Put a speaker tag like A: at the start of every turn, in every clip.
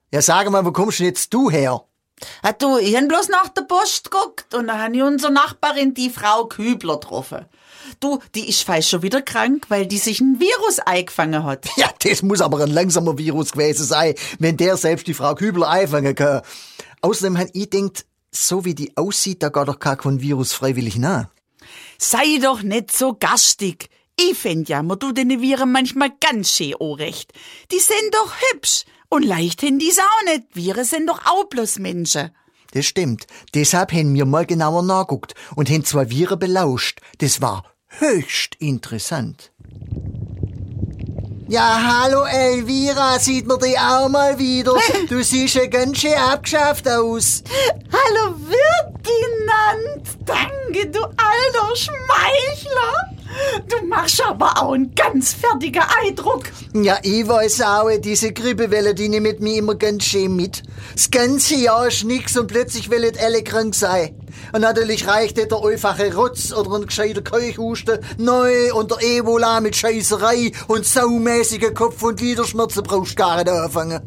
A: Ja, sag mal, wo kommst denn jetzt du her?
B: Du, ich hab bloß nach der Post geguckt und dann hab ich unsere Nachbarin, die Frau Kübler, getroffen. Du, die ist fast schon wieder krank, weil die sich ein Virus eingefangen hat.
A: Ja, das muss aber ein langsamer Virus gewesen sein, wenn der selbst die Frau Kübler einfangen kann. Außerdem hab ich gedacht, so wie die aussieht, da geht doch kein Virus freiwillig nach.
B: Sei doch nicht so gastig. Ich fänd ja, man tut den Viren manchmal ganz schön recht. Die sind doch hübsch. Und leicht haben die's auch nicht. Viren sind doch auch bloß Menschen.
A: Das stimmt. Deshalb haben wir mal genauer nachgeguckt und haben 2 Viren belauscht. Das war höchst interessant. Ja, hallo Elvira, sieht man dich auch mal wieder? Du siehst ja ganz schön abgeschafft aus.
B: Hallo Ferdinand, danke, du alter Schmeichler. Du machst aber auch einen ganz fertigen Eindruck.
A: Ja, ich weiß auch, diese Grippewelle, die nimmt mich immer ganz schön mit. Das ganze Jahr ist nix und plötzlich wollen alle krank sein. Und natürlich reicht nicht der einfache Rotz oder ein gescheiter Keuchhusten. Neu und der Ebola mit Scheißerei und saumäßigen Kopf- und Gliederschmerzen brauchst du gar nicht anfangen.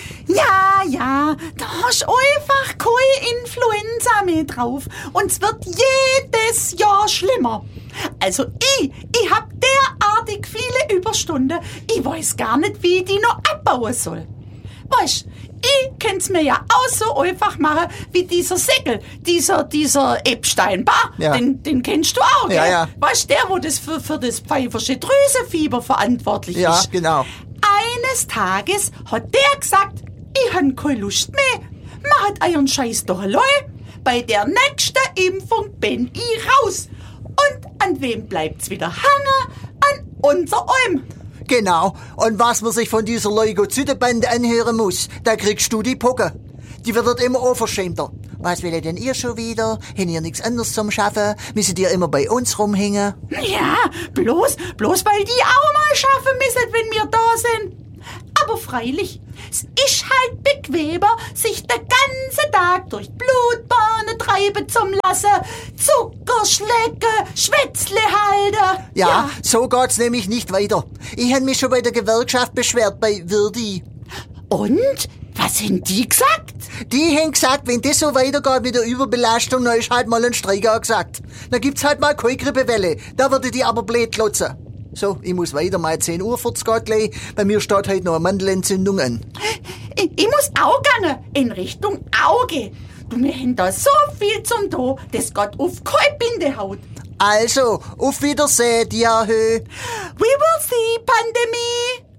B: Ja, da hast einfach keine Influenza mehr drauf. Und es wird jedes Jahr schlimmer. Also ich hab derartig viele Überstunden, ich weiß gar nicht, wie ich die noch abbauen soll. Weißt, ich kann's mir ja auch so einfach machen, wie dieser Säckel, dieser Epstein.
A: Ja.
B: Den kennst du auch, gell?
A: Ja.
B: Weißt, der, wo das für das pfeifersche Drüsenfieber verantwortlich ist.
A: Ja, genau.
B: Eines Tages hat der gesagt, ich han keine Lust mehr. Macht euren Scheiß doch allein. Bei der nächsten Impfung bin ich raus. Und an wem bleibt's wieder hangen? An unser Alm.
A: Genau. Und was man sich von dieser Leukozytenbande anhören muss, da kriegst du die Pucke. Die wird dort immer unverschämter. Was will denn ihr schon wieder? Habt ihr nichts anderes zum Schaffen? Müsstet ihr immer bei uns rumhängen?
B: Ja, bloß weil die auch mal schaffen müssen, wenn wir da sind. Aber freilich, es ist halt bequemer, sich den ganzen Tag durch Blutbahnen treiben zu lassen, Zucker schlecken, Schwätzle halten.
A: Ja, so geht's nämlich nicht weiter. Ich hab mich schon bei der Gewerkschaft beschwert, bei Verdi.
B: Und? Was haben die gesagt?
A: Die haben gesagt, wenn das so weitergeht mit der Überbelastung, dann ist halt mal ein Streik angesagt. Dann gibt's halt mal keine Grippewelle. Da würde die aber blöd klotzen. So, ich muss weiter, mal 10 Uhr geht gleich. Bei mir steht heute noch eine Mandelentzündung an.
B: Ich muss auch gehen, in Richtung Auge. Du, wir haben da so viel zum tun, das geht auf keine Bindehaut.
A: Also, auf Wiedersehen, Diahö.
B: We will see, Pandemie.